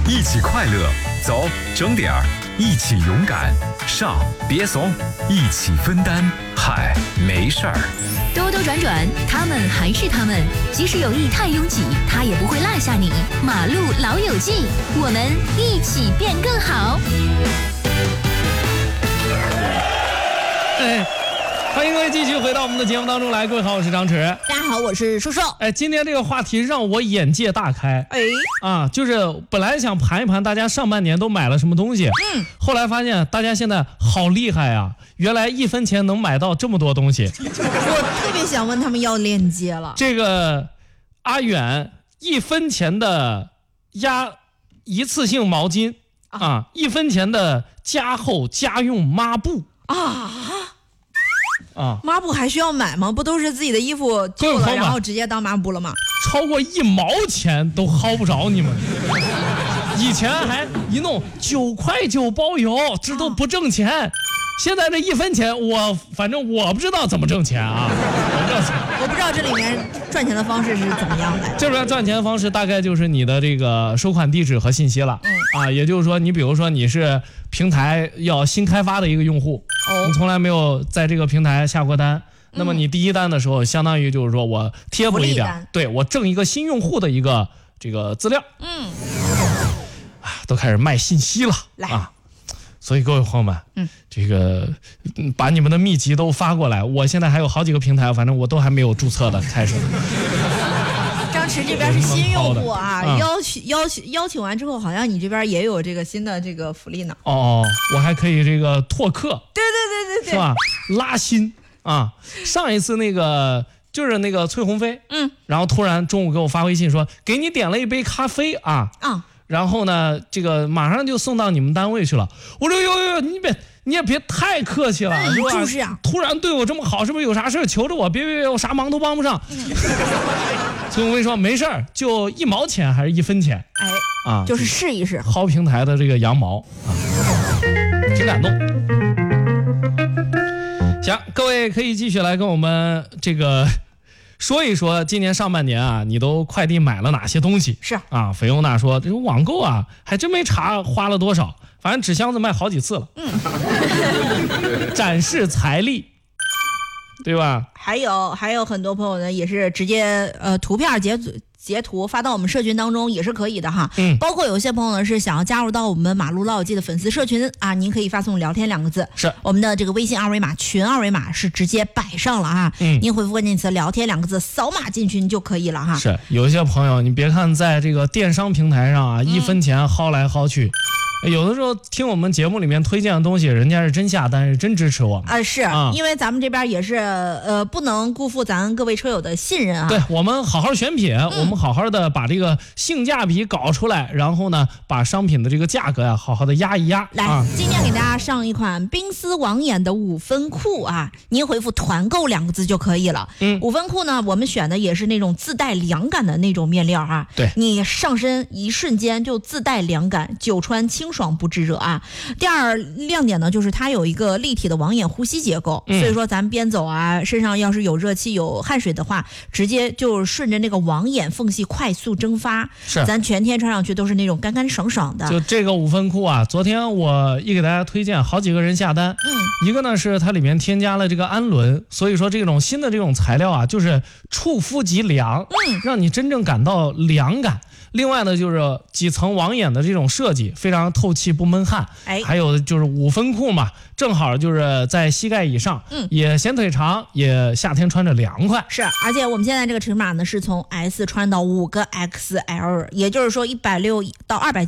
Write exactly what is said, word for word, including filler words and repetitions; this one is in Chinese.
一起快乐，走，整点儿，一起勇敢，上，别怂，一起分担，嗨，没事儿。 兜兜转转，他们还是他们，即使有意太拥挤，他也不会落下你。马路老友记，我们一起变更好。 哎，欢迎各位继续回到我们的节目当中来，各位好，我是张弛。 大家好，我是叔叔。 哎，今天这个话题让我眼界大开。 哎， 啊，就是本来想盘一盘大家上半年都买了什么东西，嗯，后来发现大家现在好厉害啊，原来一分钱能买到这么多东西。 我特别想问他们要链接了。 这个阿远一分钱的压一次性毛巾啊，啊一分钱的家后家用抹布啊。 啊， 抹布还需要买吗？不都是自己的衣服旧了，然后直接当抹布了吗？ 超过一毛钱都薅不着你们。以前还一弄九块九包邮，这都不挣钱。啊、现在这一分钱，我反正我不知道怎么挣钱啊。我不知道， 我不知道这里面赚钱的方式是怎么样的。 这边赚钱的方式大概就是你的这个收款地址和信息了。嗯啊，也就是说，你比如说你是平台要新开发的一个用户。哦、你从来没有在这个平台下过单，那么你第一单的时候，相当于就是说我贴补一点，对我挣一个新用户的一个这个资料。嗯，啊，都开始卖信息了啊！所以各位朋友们，嗯，这个把你们的秘籍都发过来，我现在还有好几个平台，反正我都还没有注册的开始。 张弛这边是新用户啊，嗯、邀请邀请邀请完之后，好像你这边也有这个新的这个福利呢。 哦，我还可以这个拓客， 对对对对对， 是吧？拉新啊！上一次那个就是那个崔鸿飞，嗯，然后突然中午给我发微信说，给你点了一杯咖啡啊，啊，然后呢，这个马上就送到你们单位去了。我说哟哟，你别你也别太客气了， 嗯、 是吧？ 就是啊， 突然对我这么好，是不是有啥事求着我？别别别，我啥忙都帮不上。嗯所以我跟你说，没事儿，就一毛钱还是一分钱， 哎，啊，就是试一试薅平台的这个羊毛啊，挺感动。行，各位可以继续来跟我们这个说一说，今年上半年啊，你都快递买了哪些东西？ 是啊，菲欧娜说，这个网购啊，还真没查花了多少，反正纸箱子卖好几次了。嗯，展示财力。对吧？ 还有还有很多朋友呢，也是直接呃图片截截图发到我们社群当中也是可以的哈。嗯，包括有些朋友呢是想要加入到我们马路老友记的粉丝社群啊，您可以发送聊天两个字， 是我们的这个微信二维码群二维码是直接摆上了啊。嗯，您回复关键词聊天两个字，扫码进群就可以了哈。 是有一些朋友，你别看在这个电商平台上啊，嗯、一分钱薅来薅去。有的时候听我们节目里面推荐的东西，人家是真下单，是真支持我们啊！是、嗯、因为咱们这边也是呃，不能辜负咱各位车友的信任啊。 对，我们好好选品，嗯、我们好好的把这个性价比搞出来，然后呢，把商品的这个价格呀、啊，好好的压一压。 来，啊、今天给大家上一款冰丝网眼的五分裤啊，您回复团购两个字就可以了。嗯，五分裤呢，我们选的也是那种自带凉感的那种面料啊。 对， 你上身一瞬间就自带凉感，久穿清爽不炙热啊。第二亮点呢，就是它有一个立体的网眼呼吸结构，嗯、所以说咱们边走啊，身上要是有热气有汗水的话，直接就顺着那个网眼缝隙快速蒸发， 是咱全天穿上去都是那种干干爽爽的。 就这个五分裤啊，昨天我一给大家推荐，好几个人下单，嗯，一个呢是它里面添加了这个氨纶，所以说这种新的这种材料啊，就是触肤即凉，嗯，让你真正感到凉感。另外呢，就是几层网眼的这种设计，非常透气不闷汗。哎，还有就是五分裤嘛，正好就是在膝盖以上，嗯，也显腿长，也夏天穿着凉快。 是，而且我们现在这个尺码呢，是从 S 穿到五个 X L， 也就是说一百六到二百